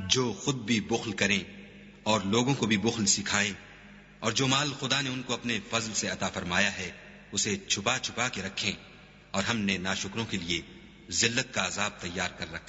जो खुद भी बुख्ल करें और लोगों को भी बुख्ल सिखाए, और जो माल खुदा ने उनको अपने फजल से अता फरमाया है उसे छुपा छुपा के रखें, और हमने नाशुकरों के लिए जिल्लत का अजाब तैयार कर रखा